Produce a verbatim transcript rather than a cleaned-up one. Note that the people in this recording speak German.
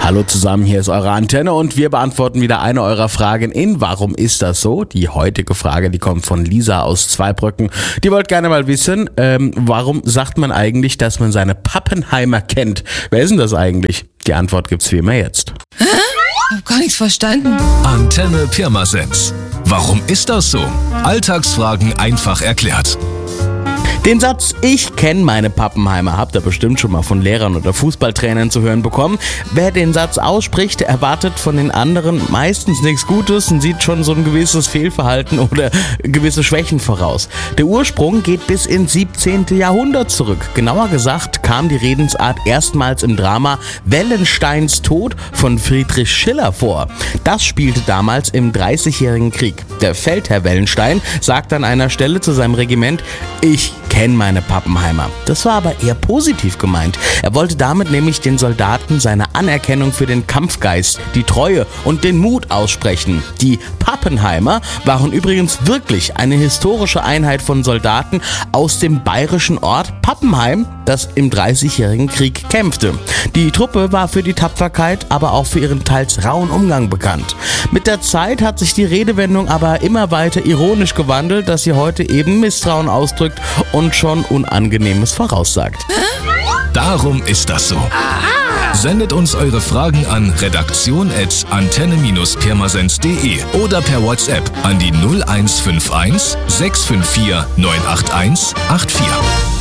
Hallo zusammen, hier ist eure Antenne und wir beantworten wieder eine eurer Fragen in Warum ist das so? Die heutige Frage, die kommt von Lisa aus Zweibrücken. Die wollte gerne mal wissen, ähm, warum sagt man eigentlich, dass man seine Pappenheimer kennt? Wer ist denn das eigentlich? Die Antwort gibt's wie immer jetzt. Hä? Ich hab gar nichts verstanden. Antenne Pirmasens. Warum ist das so? Alltagsfragen einfach erklärt. Den Satz "Ich kenne meine Pappenheimer" habt ihr bestimmt schon mal von Lehrern oder Fußballtrainern zu hören bekommen. Wer den Satz ausspricht, erwartet von den anderen meistens nichts Gutes und sieht schon so ein gewisses Fehlverhalten oder gewisse Schwächen voraus. Der Ursprung geht bis ins siebzehnten Jahrhundert zurück. Genauer gesagt kam die Redensart erstmals im Drama Wellensteins Tod von Friedrich Schiller vor. Das spielte damals im Dreißigjährigen Krieg. Der Feldherr Wellenstein sagt an einer Stelle zu seinem Regiment: "Ich kenne meine Pappenheimer." Das war aber eher positiv gemeint. Er wollte damit nämlich den Soldaten seine Anerkennung für den Kampfgeist, die Treue und den Mut aussprechen. Die Pappenheimer waren übrigens wirklich eine historische Einheit von Soldaten aus dem bayerischen Ort Pappenheim, das im Dreißigjährigen Krieg kämpfte. Die Truppe war für die Tapferkeit, aber auch für ihren teils rauen Umgang bekannt. Mit der Zeit hat sich die Redewendung aber immer weiter ironisch gewandelt, dass sie heute eben Misstrauen ausdrückt und schon Unangenehmes voraussagt. Darum ist das so. Aha. Sendet uns eure Fragen an redaktion at antenne Bindestrich pirmasens punkt de oder per WhatsApp an die null eins fünf eins sechs fünf vier neun acht eins acht vier.